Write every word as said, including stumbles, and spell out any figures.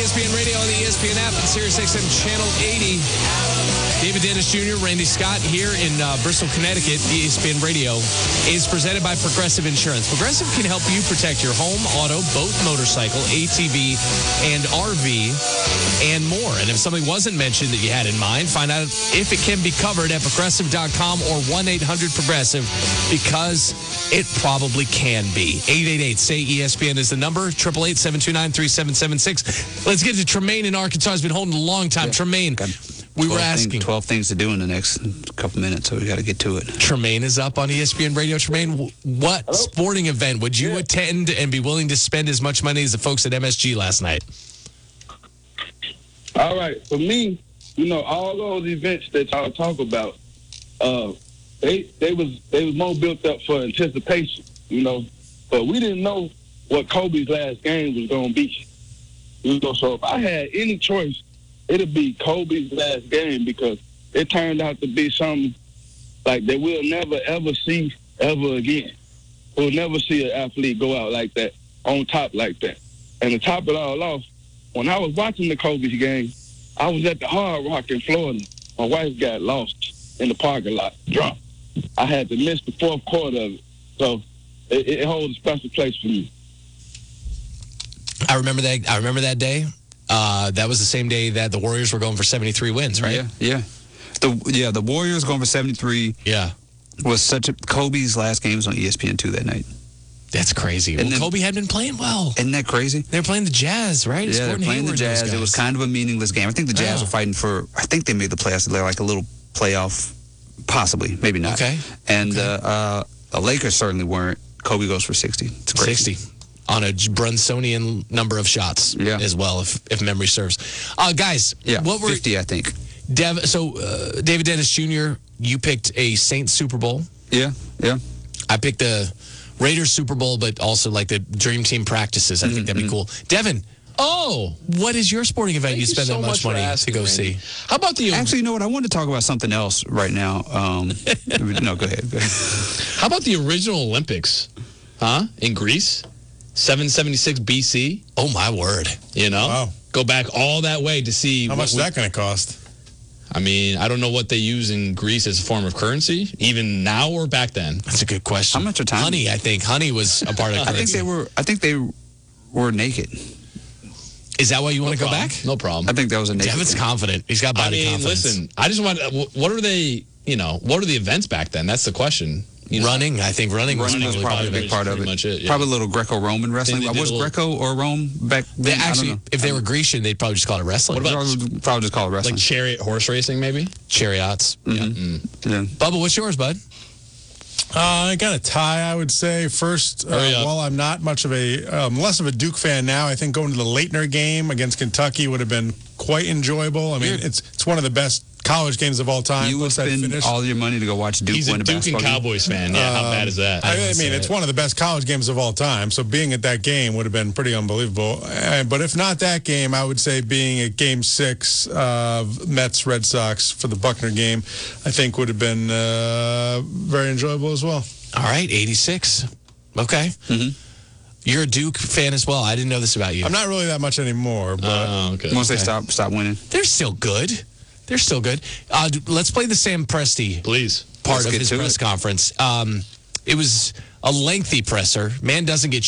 S P N Radio on the E S P N app and Sirius X M Channel eighty. David Dennis Junior, Randy Scott here in uh, Bristol, Connecticut. E S P N Radio is presented by Progressive Insurance. Progressive can help you protect your home, auto, boat, motorcycle, A T V, and R V, and more. And if something wasn't mentioned that you had in mind, find out if it can be covered at progressive dot com or one eight hundred progressive, because it probably can be. eight eight eight, say E S P N is the number. eight eight eight, seven two nine, three seven seven six. Let's get to Tremaine in Arkansas. He's been holding a long time. Yeah. Tremaine, we were asking. Things, twelve things to do in the next couple minutes, so we got to get to it. Tremaine is up on E S P N Radio. Tremaine, what Hello? sporting event would you yeah. attend and be willing to spend as much money as the folks at M S G last night? All right. For me, you know, all those events that y'all talk about, uh, they they was they was more built up for anticipation, you know. But we didn't know what Kobe's last game was going to be. You know, so if I had any choice, it'd be Kobe's last game, because it turned out to be something like that we'll never, ever see ever again. We'll never see an athlete go out like that, on top like that. And to top it all off, when I was watching the Kobe's game, I was at the Hard Rock in Florida. My wife got lost in the parking lot, drunk. I had to miss the fourth quarter of it. So it, it holds a special place for me. I remember that. I remember that day. Uh, that was the same day that the Warriors were going for seventy-three wins, right? Yeah, yeah. The yeah, the Warriors going for seventy-three. Yeah, was such a Kobe's last game was on E S P N two that night. That's crazy. Well, then, Kobe had been playing well. Isn't that crazy? They were playing the Jazz, right? Yeah, they were playing the Jazz. It was kind of a meaningless game. I think the Jazz oh. were fighting for. I think they made the playoffs. They're like a little playoff, possibly, maybe not. Okay. And okay. Uh, uh, the Lakers certainly weren't. Kobe goes for sixty. It's crazy. sixty. On a Brunsonian number of shots yeah. as well, if if memory serves. Uh, guys, yeah, what were fifty, I think. Dev, so uh, David Dennis Junior, you picked a Saints Super Bowl. Yeah, yeah. I picked the Raiders Super Bowl, but also like the Dream Team practices. I mm-hmm. think that'd be cool. Devin, oh, what is your sporting event Thank you spend you so that much much money asking, to go Randy. see? How about the Actually, you know what? I want to talk about something else right now. Um, no, go ahead, go ahead. How about the original Olympics? Huh? In Greece? seven seventy-six B C. Oh, my word. You know? Wow. Go back all that way to see. How much is that going to cost? I mean, I don't know what they use in Greece as a form of currency, even now or back then. That's a good question. How much are time? Honey, I think. Honey was a part of currency. I think they were, I think they were naked. Is that why you want no to go problem. back? No problem. I think that was a naked Devin's thing. confident. He's got body I mean, confidence. listen, I just want, what are they, you know, what are the events back then? That's the question. You know, running, I think running, running was was probably, probably a big part of it. Much it yeah. Probably a little Greco-Roman wrestling. Was little, Greco or Rome back they then? actually, if they were Grecian, they'd probably just call it wrestling. What about probably, probably just call it wrestling? like chariot horse racing, maybe? Chariots. Mm-hmm. Yeah. Mm. Yeah. Bubba, what's yours, bud? Uh, I got a tie, I would say. First, uh, while I'm not much of a, um, less of a Duke fan now, I think going to the Leitner game against Kentucky would have been quite enjoyable. I mean, You're, it's it's one of the best college games of all time. You would spend all your money to go watch Duke He's win a a Duke basketball and game. Cowboys fan. Yeah, how Um, bad is that? I, I I mean, it's it. one of the best college games of all time. So being at that game would have been pretty unbelievable. Uh, but if not that game, I would say being at Game Six of Mets Red Sox for the Buckner game, I think would have been uh, very enjoyable as well. All right, eighty-six. Okay. Mm-hmm. You're a Duke fan as well. I didn't know this about you. I'm not really that much anymore, but Oh, okay. Once they Okay. stop stop winning. They're still good. They're still good. Uh, d- let's play the Sam Presti Please. part Let's of get his to press it. conference. Um, it was a lengthy presser. Man doesn't get